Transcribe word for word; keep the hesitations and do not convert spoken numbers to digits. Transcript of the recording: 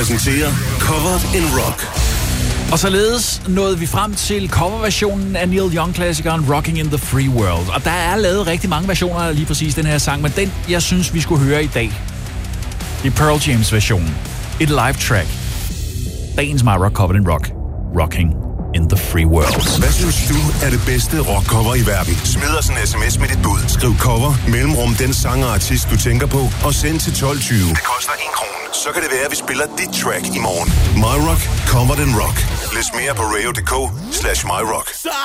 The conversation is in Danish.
præsenterer Covered in Rock. Og således nåede vi frem til coverversionen af Neil Young-klassikeren Rocking in the Free World. Og der er lavet rigtig mange versioner af lige præcis den her sang, men den, jeg synes, vi skulle høre i dag, det er Pearl James versionen. Et live track. Dagens My Rock Covered in Rock. Rocking in the Free World. Hvad synes du er det bedste rockcover i verden? Smid os en sms med dit bud. Skriv cover, mellemrum den sanger og artist, du tænker på, og send til tolv tyve. Det koster en krone. Så kan det være, at vi spiller dit track i morgen. My Rock Covered in Rock. Læs mere på radio punktum d k slash my rock.